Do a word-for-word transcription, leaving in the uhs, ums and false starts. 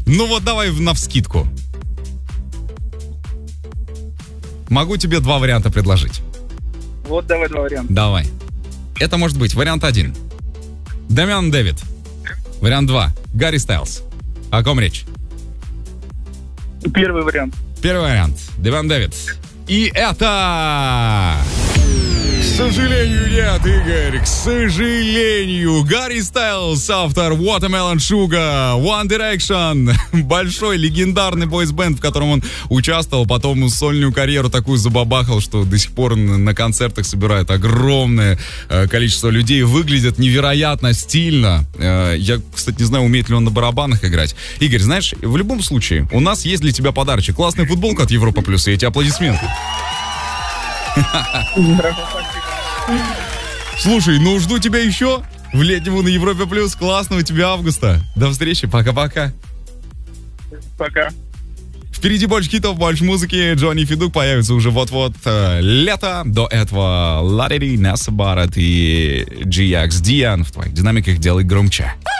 Ну вот давай навскидку. Могу тебе два варианта предложить. Вот давай два варианта. Давай. Это может быть вариант один. Дамиан Дэвид. Вариант два. Гарри Стайлз. О ком речь? Первый вариант. Первый вариант. Дамиан Дэвид. И это... К сожалению, нет, Игорь, к сожалению. Гарри Стайлз, автор Watermelon Sugar, One Direction, большой легендарный бойсбенд, в котором он участвовал, потом сольную карьеру такую забабахал, что до сих пор на концертах собирает огромное количество людей, выглядит невероятно стильно. Я, кстати, не знаю, умеет ли он на барабанах играть. Игорь, знаешь, в любом случае, у нас есть для тебя подарочек. Классная футболка от Европа Плюс, и эти аплодисменты. Слушай, ну жду тебя еще в летнем на Европе Плюс. Классного тебе августа. До встречи, пока-пока. Пока. Впереди больше хитов, больше музыки. Джонни Федук появится уже вот-вот э, лето. До этого Ладиди, Несса Барретт и джи икс Диан в твоих динамиках делай громче.